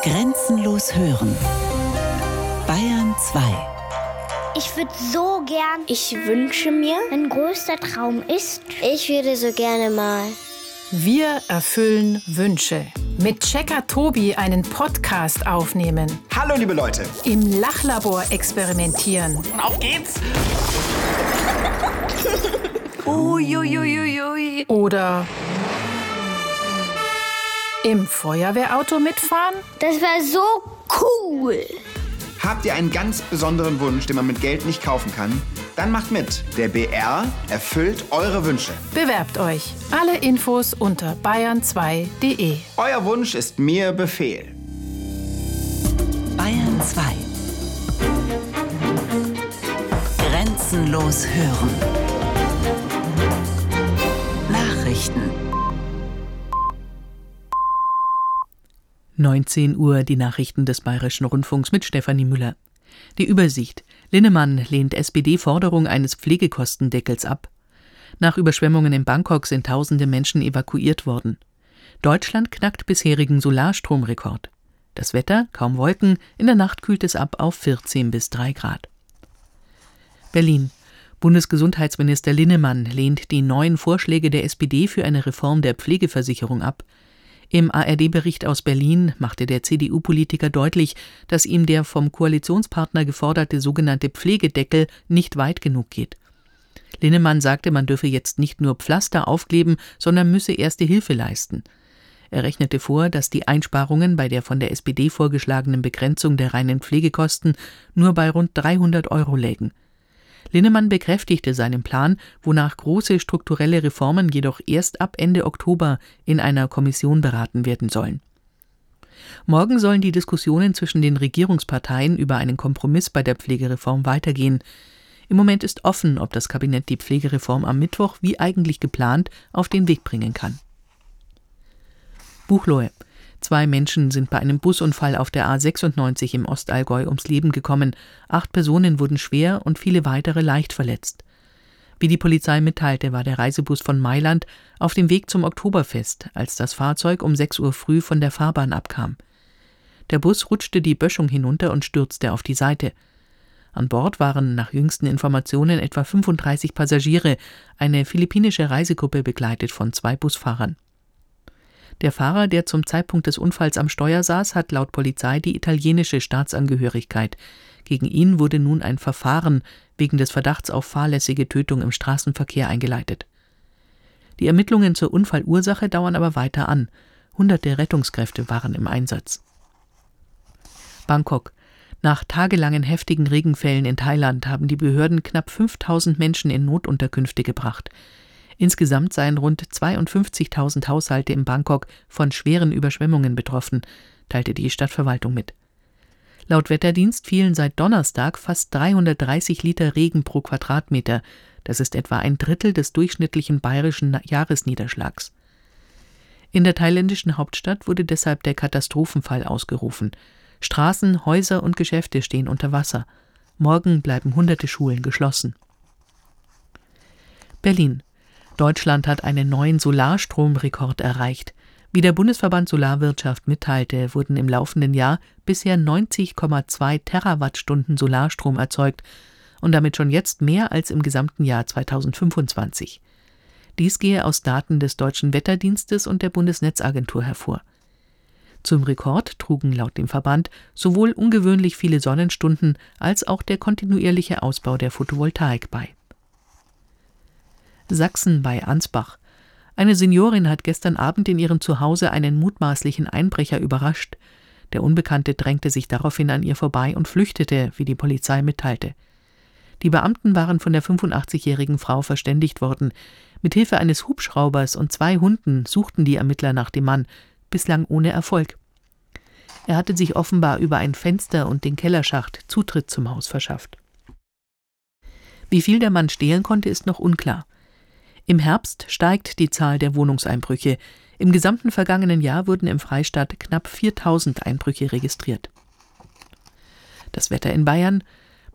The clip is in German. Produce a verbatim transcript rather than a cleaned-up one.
Grenzenlos hören. Bayern zwei. Ich würde so gern, ich wünsche mir, mein größter Traum ist, ich würde so gerne mal. Wir erfüllen Wünsche. Mit Checker Tobi einen Podcast aufnehmen. Hallo liebe Leute. Im Lachlabor experimentieren. Und auf geht's. Uiuiuiui. Oder im Feuerwehrauto mitfahren? Das wäre so cool. Habt ihr einen ganz besonderen Wunsch, den man mit Geld nicht kaufen kann? Dann macht mit. Der B R erfüllt eure Wünsche. Bewerbt euch. Alle Infos unter bayern zwei punkt de. Euer Wunsch ist mir Befehl. Bayern zwei. Grenzenlos hören. Nachrichten. neunzehn Uhr, die Nachrichten des Bayerischen Rundfunks mit Stefanie Müller. Die Übersicht. Linnemann lehnt S P D-Forderung eines Pflegekostendeckels ab. Nach Überschwemmungen in Bangkok sind tausende Menschen evakuiert worden. Deutschland knackt bisherigen Solarstromrekord. Das Wetter, kaum Wolken, in der Nacht kühlt es ab auf vierzehn bis drei Grad. Berlin. Bundesgesundheitsminister Linnemann lehnt die neuen Vorschläge der S P D für eine Reform der Pflegeversicherung ab. Im A R D-Bericht aus Berlin machte der C D U-Politiker deutlich, dass ihm der vom Koalitionspartner geforderte sogenannte Pflegedeckel nicht weit genug geht. Linnemann sagte, man dürfe jetzt nicht nur Pflaster aufkleben, sondern müsse erste Hilfe leisten. Er rechnete vor, dass die Einsparungen bei der von der S P D vorgeschlagenen Begrenzung der reinen Pflegekosten nur bei rund dreihundert Euro lägen. Linnemann bekräftigte seinen Plan, wonach große strukturelle Reformen jedoch erst ab Ende Oktober in einer Kommission beraten werden sollen. Morgen sollen die Diskussionen zwischen den Regierungsparteien über einen Kompromiss bei der Pflegereform weitergehen. Im Moment ist offen, ob das Kabinett die Pflegereform am Mittwoch, wie eigentlich geplant, auf den Weg bringen kann. Buchloe. Zwei Menschen sind bei einem Busunfall auf der A sechsundneunzig im Ostallgäu ums Leben gekommen. Acht Personen wurden schwer und viele weitere leicht verletzt. Wie die Polizei mitteilte, war der Reisebus von Mailand auf dem Weg zum Oktoberfest, als das Fahrzeug um sechs Uhr früh von der Fahrbahn abkam. Der Bus rutschte die Böschung hinunter und stürzte auf die Seite. An Bord waren nach jüngsten Informationen etwa fünfunddreißig Passagiere, eine philippinische Reisegruppe begleitet von zwei Busfahrern. Der Fahrer, der zum Zeitpunkt des Unfalls am Steuer saß, hat laut Polizei die italienische Staatsangehörigkeit. Gegen ihn wurde nun ein Verfahren wegen des Verdachts auf fahrlässige Tötung im Straßenverkehr eingeleitet. Die Ermittlungen zur Unfallursache dauern aber weiter an. Hunderte Rettungskräfte waren im Einsatz. Bangkok. Nach tagelangen heftigen Regenfällen in Thailand haben die Behörden knapp fünftausend Menschen in Notunterkünfte gebracht. Insgesamt seien rund zweiundfünfzigtausend Haushalte in Bangkok von schweren Überschwemmungen betroffen, teilte die Stadtverwaltung mit. Laut Wetterdienst fielen seit Donnerstag fast dreihundertdreißig Liter Regen pro Quadratmeter. Das ist etwa ein Drittel des durchschnittlichen bayerischen Jahresniederschlags. In der thailändischen Hauptstadt wurde deshalb der Katastrophenfall ausgerufen. Straßen, Häuser und Geschäfte stehen unter Wasser. Morgen bleiben hunderte Schulen geschlossen. Berlin. Deutschland hat einen neuen Solarstromrekord erreicht. Wie der Bundesverband Solarwirtschaft mitteilte, wurden im laufenden Jahr bisher neunzig Komma zwei Terawattstunden Solarstrom erzeugt und damit schon jetzt mehr als im gesamten Jahr zweitausendfünfundzwanzig. Dies gehe aus Daten des Deutschen Wetterdienstes und der Bundesnetzagentur hervor. Zum Rekord trugen laut dem Verband sowohl ungewöhnlich viele Sonnenstunden als auch der kontinuierliche Ausbau der Photovoltaik bei. Sachsen bei Ansbach. Eine Seniorin hat gestern Abend in ihrem Zuhause einen mutmaßlichen Einbrecher überrascht. Der Unbekannte drängte sich daraufhin an ihr vorbei und flüchtete, wie die Polizei mitteilte. Die Beamten waren von der fünfundachtzigjährigen Frau verständigt worden. Mit Hilfe eines Hubschraubers und zwei Hunden suchten die Ermittler nach dem Mann, bislang ohne Erfolg. Er hatte sich offenbar über ein Fenster und den Kellerschacht Zutritt zum Haus verschafft. Wie viel der Mann stehlen konnte, ist noch unklar. Im Herbst steigt die Zahl der Wohnungseinbrüche. Im gesamten vergangenen Jahr wurden im Freistaat knapp viertausend Einbrüche registriert. Das Wetter in Bayern.